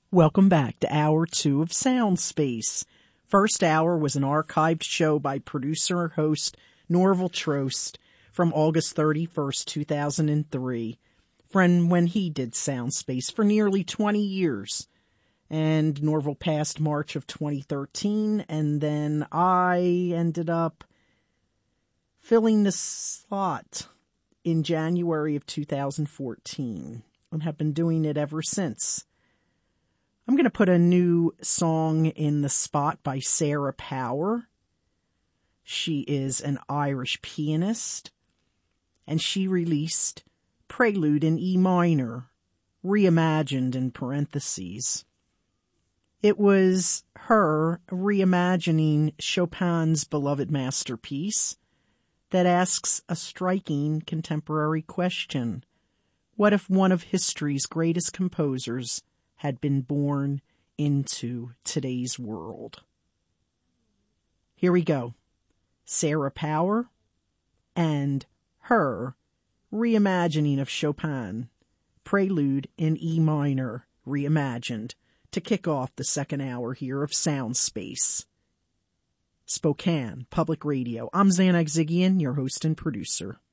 Welcome back to Hour 2 of Soundspace. First hour was an archived show by producer-host Norval Trost from August 31st, 2003, from when he did Soundspace for nearly 20 years. And Norval passed March of 2013, and then I ended up filling the slot in January of 2014, and have been doing it ever since. I'm going to put a new song in the spot by Sarah Power. She is an Irish pianist, and she released Prelude in E minor, reimagined in parentheses. It was her reimagining Chopin's beloved masterpiece that asks a striking contemporary question. What if one of history's greatest composers had been born into today's world? Here we go. Sarah Power and her reimagining of Chopin, Prelude in E minor, reimagined, to kick off the second hour here of Soundspace. Spokane Public Radio. I'm Xanax Ziggian, your host and producer.